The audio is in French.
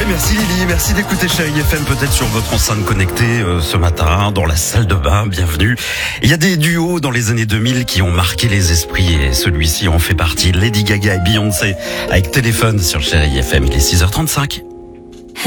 merci Lily, merci d'écouter Chérie FM, peut-être sur votre enceinte connectée ce matin, dans la salle de bain, bienvenue. Il y a des duos dans les années 2000 qui ont marqué les esprits et celui-ci en fait partie. Lady Gaga et Beyoncé avec Téléphone sur Chérie FM, il est 6h35.